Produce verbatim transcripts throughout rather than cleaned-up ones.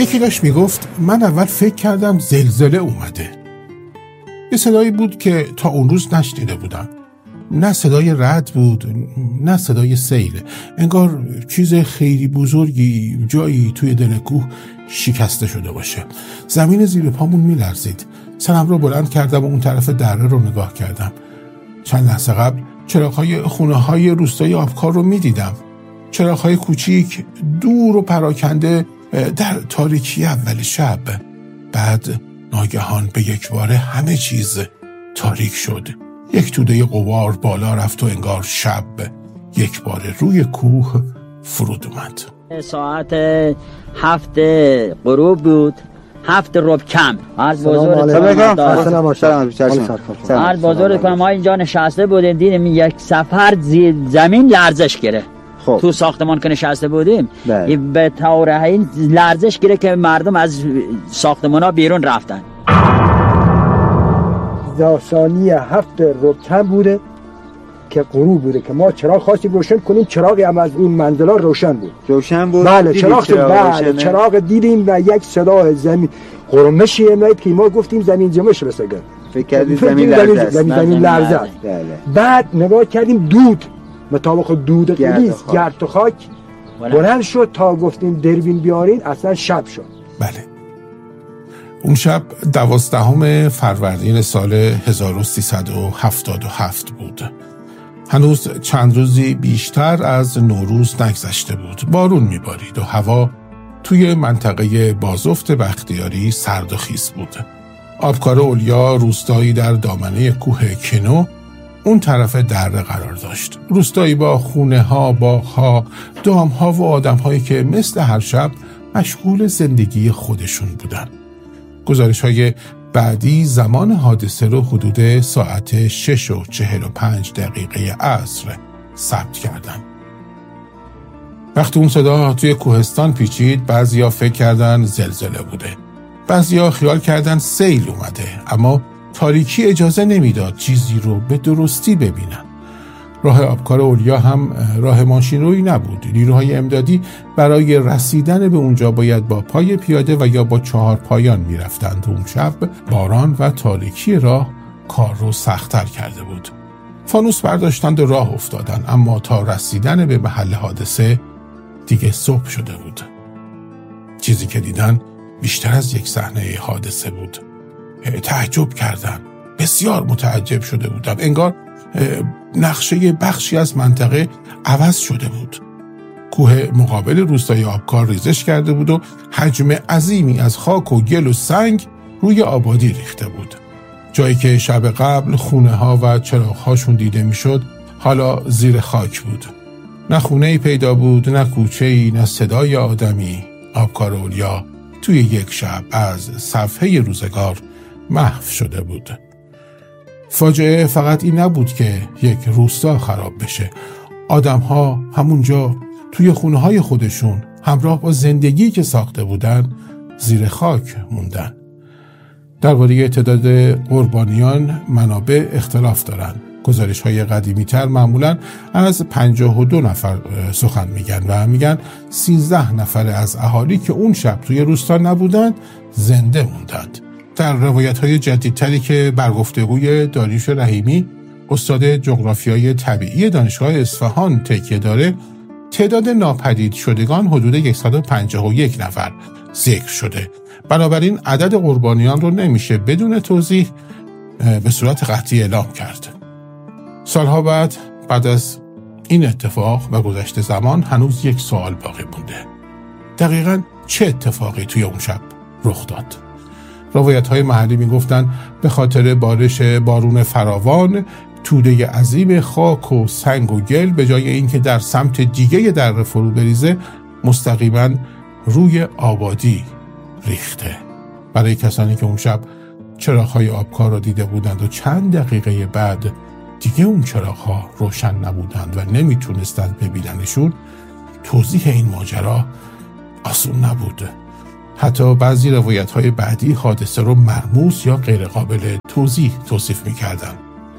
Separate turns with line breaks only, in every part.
یکی داشت میگفت من اول فکر کردم زلزله اومده. یه صدایی بود که تا اون روز نشنیده بودم. نه صدای رعد بود، نه صدای سیل. انگار چیز خیلی بزرگی جایی توی دل کوه شکسته شده باشه. زمین زیر پامون میلرزید. سرم رو بلند کردم و اون طرف دره رو نگاه کردم. چند لحظه قبل چراغ‌های خونه‌های روستای آبکار رو می‌دیدم. چراغ‌های کوچیک دور و پراکنده در تاریکی اول شب. بعد ناگهان به یک باره همه چیز تاریک شد. یک توده غبار بالا رفت و انگار شب یک باره روی کوه فرود اومد.
ساعت هفت غروب بود، هفت ربع کم. عرض بزرگ کنم ما اینجا نشسته بودیم، دیدیم یک سفر زمین لرزش گرفت. خب. تو ساختمان که نشسته بودیم به طور این لرزش گرفت که مردم از ساختمان ها بیرون رفتن.
ثانی هفت ربع کم بوده که غروب بوده که ما چراغ خواستیم روشن کنیم. چراغی هم از این منزلا روشن بود.
روشن بود.
بله چراغ چراغ, چراغ دیدیم و یک صدا زمین قرمشی میاد که ما گفتیم زمین جمش رسیده.
فکر کردیم زمین لرزه است.
زمین لرزه. بعد نگاه کردیم دود مطابق دود خیلی گرد و خاک بلند شد تا گفتیم دروین بیارین اصلا شب شد.
بله. اون شب دوازدهم فروردین سال هزار و سیصد و هفتاد و هفت بود. هنوز چند روزی بیشتر از نوروز نگذشته بود. بارون میبارید و هوا توی منطقه بازفت بختیاری سرد و خیس بود. آبکار اولیا روستایی در دامنه کوه کنو اون طرف دره قرار داشت. روستایی با خونه ها، باغ ها، دام ها و آدم هایی که مثل هر شب مشغول زندگی خودشون بودن. گزارش های بعدی زمان حادثه رو حدود ساعت شش و چهل و پنج دقیقه عصر ثبت کردن. وقتی اون صدا توی کوهستان پیچید بعضیا فکر کردن زلزله بوده. بعضیا خیال کردن سیل اومده، اما تاریکی اجازه نمیداد چیزی رو به درستی ببینن. راه آبکار اولیا هم راه ماشین روی نبود. نیروهای امدادی برای رسیدن به اونجا باید با پای پیاده و یا با چهار پایان میرفتند. اون شب باران و تاریکی راه کار رو سخت‌تر کرده بود. فانوس برداشتند و راه افتادن، اما تا رسیدن به محل حادثه دیگه صبح شده بود. چیزی که دیدن بیشتر از یک صحنه حادثه بود. تعجب کردن. بسیار متعجب شده بودن. انگار نقشه بخشی از منطقه عوض شده بود. کوه مقابل روستای آبکار ریزش کرده بود و حجم عظیمی از خاک و گل و سنگ روی آبادی ریخته بود. جایی که شب قبل خونه ها و چراغ هاشون دیده میشد حالا زیر خاک بود. نه خونه‌ای پیدا بود، نه کوچه‌ای، نه صدای آدمی. آبکار اولیا توی یک شب از صفحه روزگار محو شده بود. فاجعه فقط این نبود که یک روستا خراب بشه. آدم ها همونجا توی خونه های خودشون همراه با زندگی که ساخته بودن زیر خاک موندن. درباره تعداد قربانیان منابع اختلاف دارن. گزارش های قدیمی تر معمولاً از پنجاه و دو نفر سخن میگن و میگن سیزده نفر از اهالی که اون شب توی روستا نبودن زنده موندند. در روایت های جدیدتری که بر گفتگوی داریوش رحیمی استاد جغرافیای طبیعی دانشگاه اصفهان تکیه داره، تعداد ناپدید شدگان حدود صد و پنجاه و یک نفر ذکر شده. بنابراین عدد قربانیان رو نمیشه بدون توضیح به صورت قطعی اعلام کرد. سالها بعد بعد از این اتفاق و گذشت زمان هنوز یک سوال باقی مونده. دقیقاً چه اتفاقی توی اون شب رخ داد؟ روایت‌های محلی میگفتن به خاطر بارش بارون فراوان توده عظیم خاک و سنگ و گل به جای اینکه در سمت دیگه دره فرو بریزه مستقیما روی آبادی ریخته. برای کسانی که اون شب چراغ‌های آبکار رو دیده بودند و چند دقیقه بعد دیگه اون چراغ‌ها روشن نبودند و نمیتونستند ببیننشون، توضیح این ماجرا آسون نبود. حتی بعضی روایت‌های بعدی حادثه رو مرموز یا غیرقابل توضیح توصیف می‌کردند.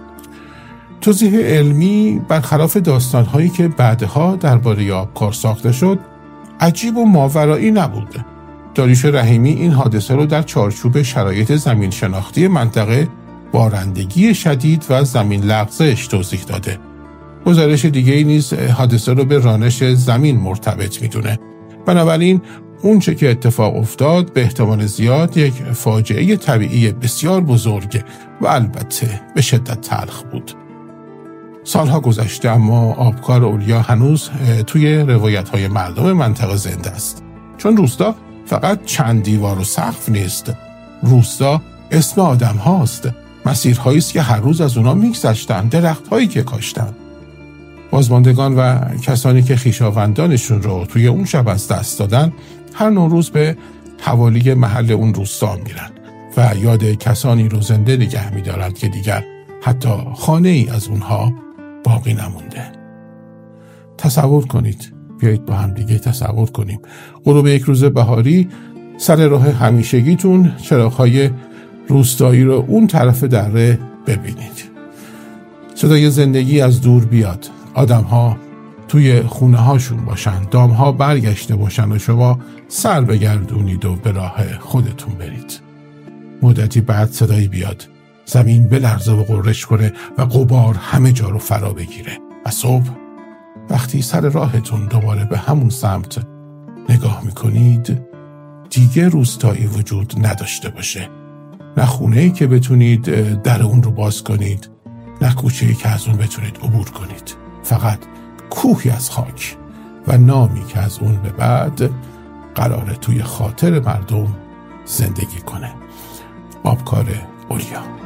توضیح علمی برخلاف داستان‌هایی که بعدها درباره آبکار ساخته شد، عجیب و ماورایی نبود. داریوش رحیمی این حادثه رو در چارچوب شرایط زمین شناختی منطقه بارندگی شدید و زمین لغزش توضیح داده. گزارش دیگه ای نیز حادثه رو به رانش زمین مرتبط میدونه. بنابراین اون چه که اتفاق افتاد به احتمال زیاد یک فاجعه طبیعی بسیار بزرگ و البته به شدت تلخ بود. سالها گذشته اما آبکار اولیا هنوز توی روایت‌های مردم منطقه زنده است. چون روستا فقط چند دیوار و سقف نیست. روستا اسم آدم هاست. مسیرهایی است که هر روز از اونا میگذشتن، درخت‌هایی که کاشتن. بازماندگان و کسانی که خویشاوندانشون رو توی اون شب از دست دادن هر نوروز به حوالی محل اون روستا میرن و یاد کسانی رو زنده نگه می‌دارند که دیگر حتی خانه ای از اونها باقی نمونده. تصور کنید، بیایید با هم دیگه تصور کنیم غروب یک روز بهاری سر راه همیشگیتون چراغ‌های روستایی رو اون طرف دره ببینید. صدای زندگی از دور بیاد، آدم‌ها توی خونه هاشون باشن، دام‌ها برگشته باشن و شما سر بگردونید و به راه خودتون برید. مدتی بعد صدایی بیاد، زمین بلرزه و غرش کنه و غبار همه جا رو فرا بگیره و صبح وقتی سر راهتون دوباره به همون سمت نگاه میکنید دیگه روستایی وجود نداشته باشه. نه خونه‌ای که بتونید در اون رو باز کنید، نه کوچه‌ای که از اون بتونید عبور کنید. فقط کوهی از خاک و نامی که از اون به بعد قراره توی خاطر مردم زندگی کنه. آبکار اولیا.